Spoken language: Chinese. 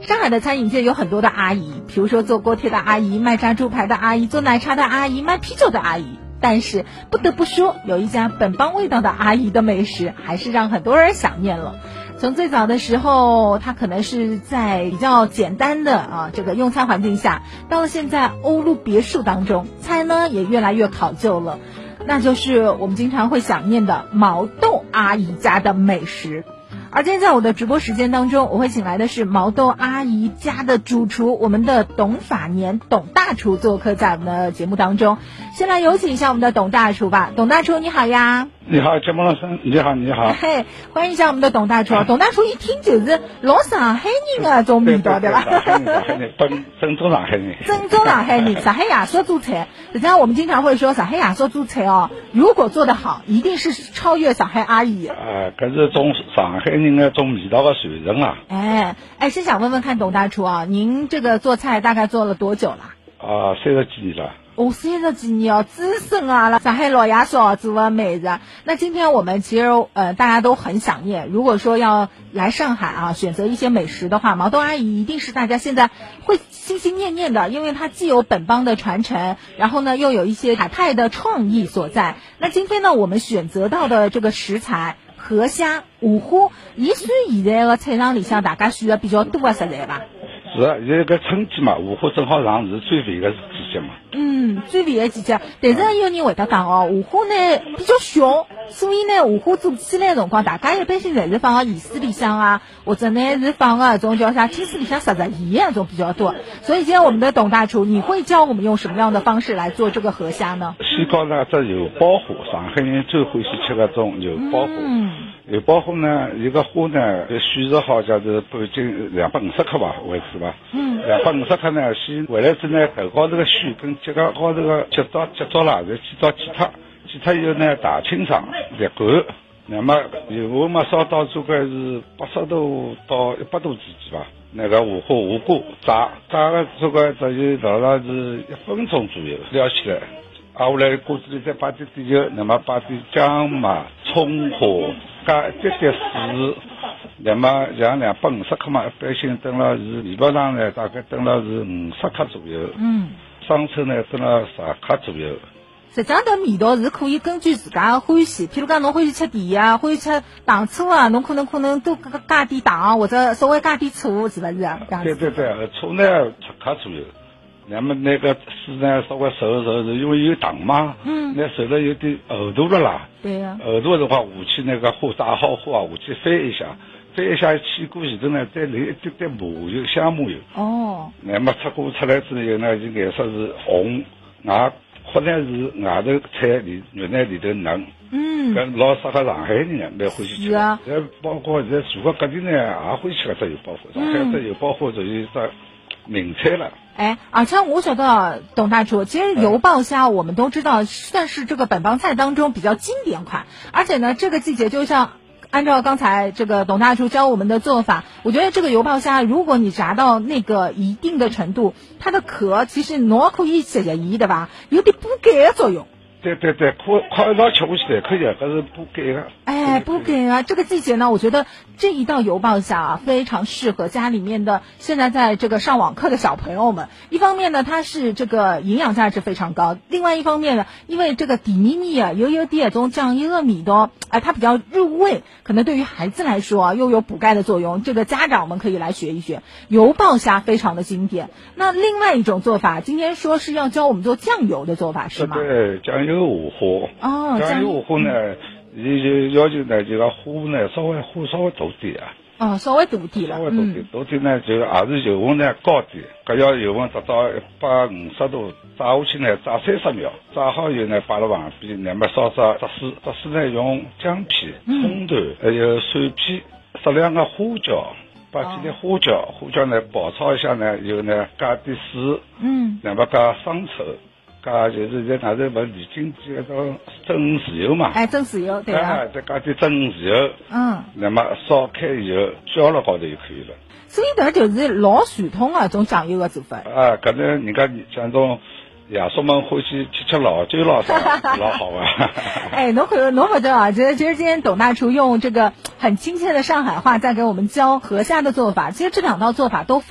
上海的餐饮界有很多的阿姨，比如说做锅贴的阿姨，卖炸猪排的阿姨，做奶茶的阿姨，卖啤酒的阿姨。但是不得不说，有一家本帮味道的阿姨的美食还是让很多人想念了。从最早的时候，它可能是在比较简单的这个用餐环境下，到了现在欧陆别墅当中，菜呢也越来越考究了，那就是我们经常会想念的毛豆阿姨家的美食。而今天在我的直播时间当中，我会请来的是毛豆阿姨家的主厨，我们的董法年董大厨做客在我们的节目当中。先来有请一下我们的董大厨吧。董大厨你好呀。 你好，节目老师，你好，你好。 嘿，欢迎一下我们的董大厨。董大厨一听就是老上海人的种味道，对吧？ 上海人，正宗上海人。 正宗上海人，上海亚说做菜。实际上我们经常会说，上海亚说做菜如果做得好，一定是超越上海阿姨。 搿是种上海人的种味道的传承啊。 先想问问看董大厨您这个做菜大概做了多久了 ？30几年了。 30几年资深上海老爷嫂做的美食。那今天我们其实大家都很想念，如果说要来上海选择一些美食的话，毛豆阿姨一定是大家现在会心心念念的，因为它既有本帮的传承，然后呢又有一些海派的创意所在。那今天呢我们选择到的这个食材河虾、五花，也算现在的菜场里向大家选的比较多的食材吧。 是啊，现在个春季嘛，五花正好上是最肥的季节嘛。 最肥的季节，但是有人会得讲五花呢比较小，所以呢五花做起来的辰光，大家一般性侪是放盐水里向或者呢是放那种叫啥青水里向撒盐那种比较多。所以今天我们的董大厨，你会教我们用什么样的方式来做这个河虾呢？ 先搞那只油爆虾，上海人最欢喜吃那种油爆虾。油爆虾呢，一个虾呢选择好就是半斤250克吧为主吧。250克呢，先回来之后呢，头高头个须跟脚高头个脚爪啦，再剪脱以后呢，大清爽沥干。那么油嘛烧到大概是80度到100度之间吧。那个五花无骨炸个这个大约大概是1分钟左右，撩起来。下来锅子里再把点油，那么把点姜麻、葱花加一点点水，那么像250克嘛，一般性等了是味道上呢，大概等了是50克左右。生抽呢等了10克左右。 实际上的味道是可以根据自家的欢喜，譬如讲侬欢喜吃甜欢喜吃糖醋侬可能多加点糖或者稍微加点醋，是不是这样子？ 对，醋呢7克左右。那么那个水呢稍微熟，因为有糖嘛，那熟了有点厚度了啦。 对呀。 厚度的话，下去那个虾炸好虾下去翻一下，起锅前头呢再淋一点点麻油，香麻油。那么出锅出来之后呢，就颜色是红，或者是外头菜里原来里头嫩。跟老适合上海人蛮欢喜吃。是啊。包括在全国各地呢也欢喜吃搿只油爆虾，上海这油爆虾属于一只名菜了。 而且我觉得董大厨，其实油爆虾我们都知道算是这个本帮菜当中比较经典款，而且呢这个季节就像按照刚才这个董大厨教我们的做法，我觉得这个油爆虾如果你炸到那个一定的程度，它的壳其实侬可以吃盐对吧，有点补钙的作用。 对，烤一道吃下去也可以，这是补钙的。 补钙这个季节呢，我觉得这一道油爆虾非常适合家里面的现在在这个上网课的小朋友们。一方面呢，它是这个营养价值非常高；另外一方面呢，因为这个甜腻腻有点这种酱油的味道，它比较入味，可能对于孩子来说又有补钙的作用。这个家长们可以来学一学，油爆虾非常的经典。那另外一种做法，今天说是要教我们做酱油的做法是吗？ 对，酱油五花。酱油五花呢，就要求呢，这个花呢稍微大点稍微大点了。 大点呢，就也是油温呢高点，搿要油温达到150度，炸下去呢炸30秒，炸好以后呢摆辣旁边，那么烧炸水呢用姜片、葱段还有蒜片，适量的花椒。把几粒花椒呢爆炒一下呢，以后呢加点水，那么加生抽。就是在外头不离经这种蒸豉油嘛， 蒸豉油对再加点蒸豉油，那么烧开以后浇了高头就可以了。 所以这就是老传统的种酱油的做法。 搿能人家像种爷叔们欢喜吃老酒老啥，老好啊。 侬好知道其实今天董大厨用这个很亲切的上海话在给我们教河虾的做法，其实这两道做法都